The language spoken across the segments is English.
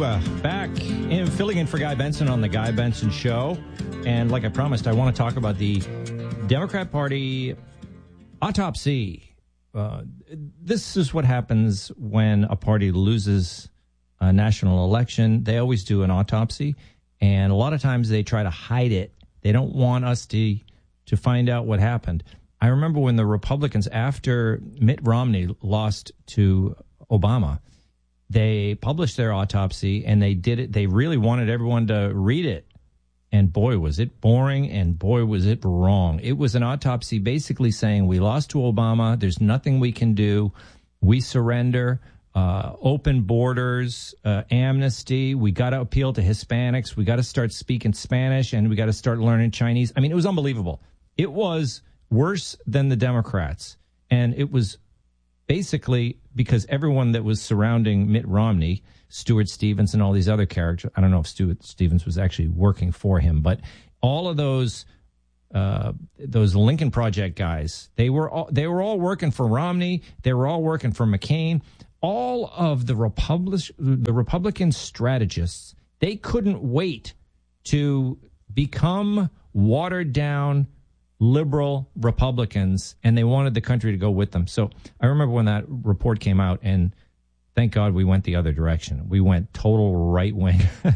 Back in filling in for Guy Benson on the Guy Benson Show. And like I promised, I want to talk about the Democrat Party autopsy. This is what happens when a party loses a national election. They always do an autopsy, and a lot of times they try to hide it. They don't want us to find out what happened. I remember when the Republicans, after Mitt Romney lost to Obama, they published their autopsy, and they did it. They really wanted everyone to read it. And boy, was it boring, and boy, was it wrong. It was an autopsy basically saying, we lost to Obama. There's nothing we can do. We surrender. Open borders, amnesty. We got to appeal to Hispanics. We got to start speaking Spanish, and we got to start learning Chinese. I mean, it was unbelievable. It was worse than the Democrats. And it was basically because everyone that was surrounding Mitt Romney, Stuart Stevens and all these other characters, I don't know if Stuart Stevens was actually working for him, but all of those Lincoln Project guys, they were all working for Romney. They were all working for McCain. All of the Republican strategists, they couldn't wait to become watered down liberal Republicans, and they wanted the country to go with them. So I remember when that report came out, and thank God we went the other direction. We went total right wing,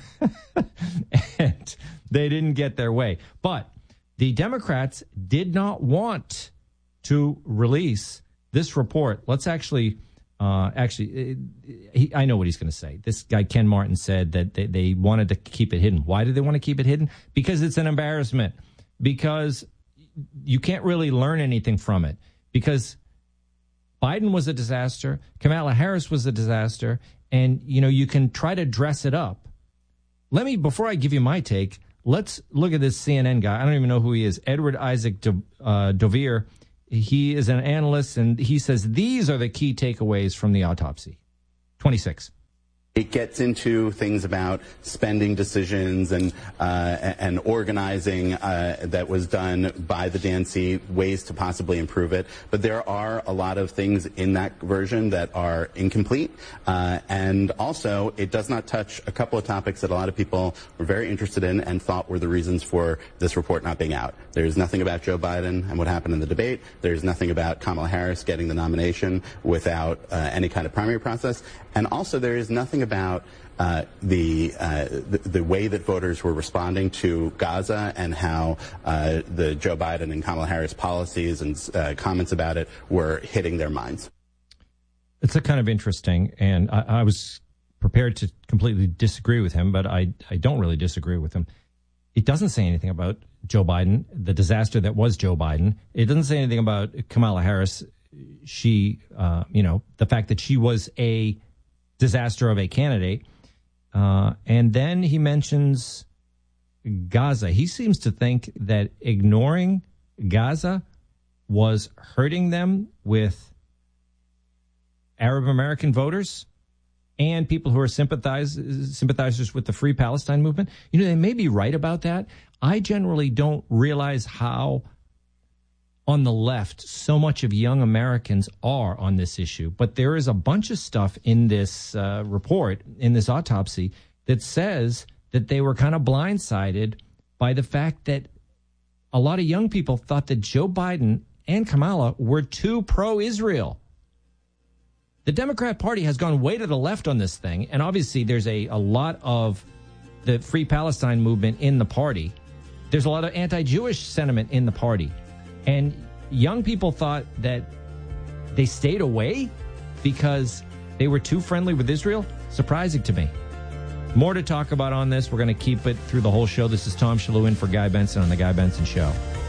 and they didn't get their way. But the Democrats did not want to release this report. Let's I know what he's going to say. This guy, Ken Martin, said that they wanted to keep it hidden. Why do they want to keep it hidden? Because it's an embarrassment. Because you can't really learn anything from it. Because Biden was a disaster. Kamala Harris was a disaster. And, you can try to dress it up. Before I give you my take, let's look at this CNN guy. I don't even know who he is. Edward Isaac Dovere. He is an analyst, and he says these are the key takeaways from the autopsy. 26. It gets into things about spending decisions and organizing that was done by the DNC, ways to possibly improve it. But there are a lot of things in that version that are incomplete. And also, it does not touch a couple of topics that a lot of people were very interested in and thought were the reasons for this report not being out. There's nothing about Joe Biden and what happened in the debate. There's nothing about Kamala Harris getting the nomination without any kind of primary process. And also, there is nothing about the way that voters were responding to Gaza and how the Joe Biden and Kamala Harris policies and comments about it were hitting their minds. It's a kind of interesting, and I was prepared to completely disagree with him, but I don't really disagree with him. It doesn't say anything about Joe Biden, the disaster that was Joe Biden. It doesn't say anything about Kamala Harris. She, the fact that she was a disaster of a candidate. And then he mentions Gaza. He seems to think that ignoring Gaza was hurting them with Arab American voters and people who are sympathizers with the Free Palestine movement. They may be right about that. I generally don't realize how on the left so much of young Americans are on this issue. But there is a bunch of stuff in this report, in this autopsy, that says that they were kind of blindsided by the fact that a lot of young people thought that Joe Biden and Kamala were too pro-Israel. The Democrat Party has gone way to the left on this thing, and obviously there's a lot of the Free Palestine movement in the party. There's a lot of anti-Jewish sentiment in the party. And young people thought that they stayed away because they were too friendly with Israel. Surprising to me. More to talk about on this. We're going to keep it through the whole show. This is Tom Shalhoub in for Guy Benson on The Guy Benson Show.